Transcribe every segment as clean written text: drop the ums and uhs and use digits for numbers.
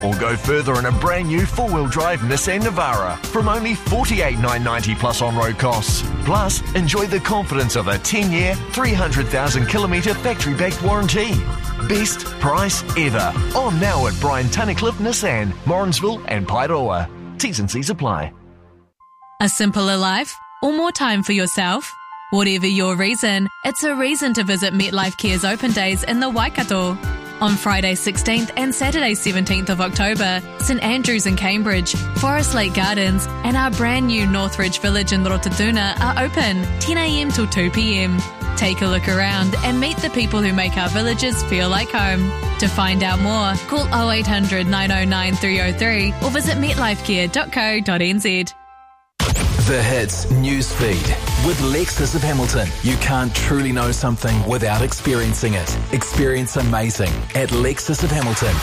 Or go further in a brand new four-wheel drive Nissan Navara from only $48,990 plus on-road costs. Plus, enjoy the confidence of a 10-year, 300,000-kilometre factory-backed warranty. Best price ever. On now at Brian Tunnicliffe Nissan, Morrinsville and Pairoa. T's and C's apply. A simpler life or more time for yourself? Whatever your reason, it's a reason to visit MetLife Care's open days in the Waikato. On Friday 16th and Saturday 17th of October, St Andrews in Cambridge, Forest Lake Gardens and our brand new Northridge Village in Rototuna are open 10am till 2pm. Take a look around and meet the people who make our villages feel like home. To find out more, call 0800 909 303 or visit metlifecare.co.nz. The Hits newsfeed with Lexus of Hamilton. You can't truly know something without experiencing it. Experience amazing at Lexus of Hamilton.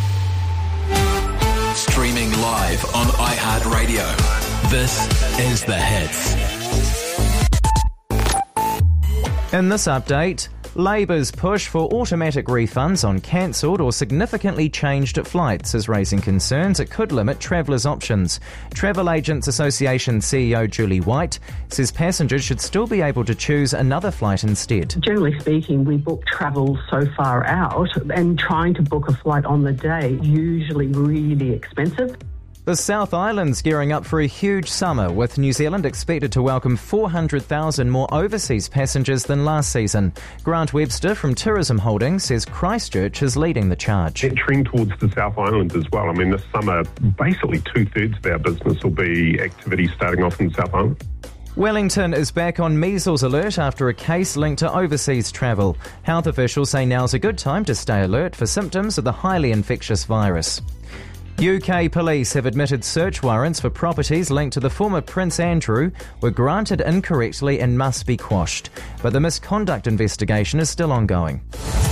Streaming live on iHeartRadio. This is The Hits. In this update, Labour's push for automatic refunds on cancelled or significantly changed flights is raising concerns it could limit travellers' options. Travel Agents Association CEO Julie White says passengers should still be able to choose another flight instead. Generally speaking, we book travel so far out, and trying to book a flight on the day is usually really expensive. The South Island's gearing up for a huge summer, with New Zealand expected to welcome 400,000 more overseas passengers than last season. Grant Webster from Tourism Holdings says Christchurch is leading the charge. Venturing towards the South Island as well. I mean, this summer, basically 2/3 of our business will be activity starting off in the South Island. Wellington is back on measles alert after a case linked to overseas travel. Health officials say now's a good time to stay alert for symptoms of the highly infectious virus. UK police have admitted search warrants for properties linked to the former Prince Andrew were granted incorrectly and must be quashed. But the misconduct investigation is still ongoing.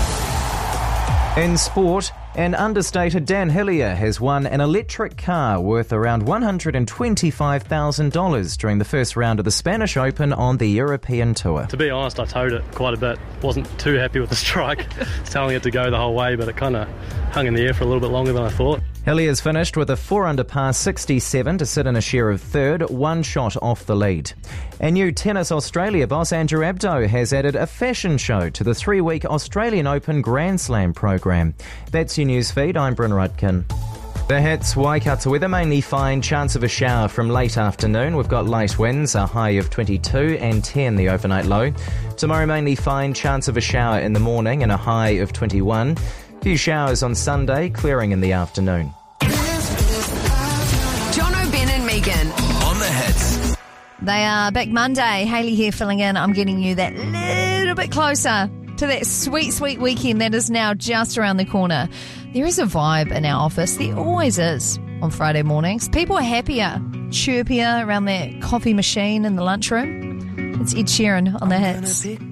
In sport, an understated Dan Hillier has won an electric car worth around $125,000 during the first round of the Spanish Open on the European Tour. To be honest, I towed it quite a bit. Wasn't too happy with the strike, telling it to go the whole way, but it kind of hung in the air for a little bit longer than I thought. Hillier's finished with a 4-under par 67 to sit in a share of third, one shot off the lead. And new Tennis Australia boss Andrew Abdo has added a fashion show to the 3-week Australian Open Grand Slam program. That's your news feed. I'm Bryn Rudkin. The Hits, Waikato weather, mainly fine, chance of a shower from late afternoon. We've got light winds, a high of 22 and 10 the overnight low. Tomorrow mainly fine, chance of a shower in the morning and a high of 21. Few showers on Sunday, clearing in the afternoon. Jono, Ben and Megan. On The Hits. They are back Monday. Hayley here filling in. I'm getting you that little bit closer to that sweet, sweet weekend that is now just around the corner. There is a vibe in our office. There always is on Friday mornings. People are happier, chirpier around their coffee machine in the lunchroom. It's Ed Sheeran on The Hits.